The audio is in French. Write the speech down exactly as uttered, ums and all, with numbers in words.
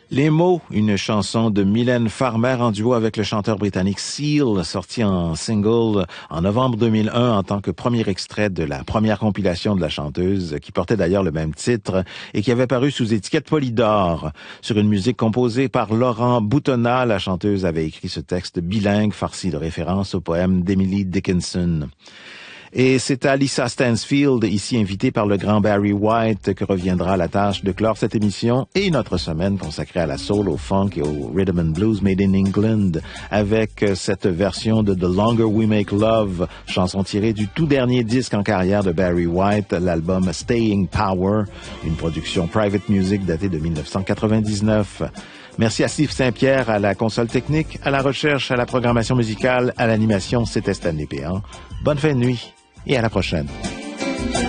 Les mots, une chanson de Mylène Farmer en duo avec le chanteur britannique Seal, sorti en single en novembre deux mille un en tant que premier extrait de la première compilation de la chanteuse, qui portait d'ailleurs le même titre et qui avait paru sous étiquette Polydor. Sur une musique composée par Laurent Boutonnat, la chanteuse avait écrit ce texte bilingue farci de références au poème d'Emily Dickinson. Et c'est à Lisa Stansfield, ici invitée par le grand Barry White, que reviendra la tâche de clore cette émission et une autre semaine consacrée à la soul, au funk et au rhythm and blues made in England, avec cette version de The Longer We Make Love, chanson tirée du tout dernier disque en carrière de Barry White, l'album Staying Power, une production Private Music datée de dix-neuf cent quatre-vingt-dix-neuf. Merci à Steve Saint-Pierre, à la console technique, à la recherche, à la programmation musicale, à l'animation. C'était Stanley Péan. Bonne fin de nuit et à la prochaine.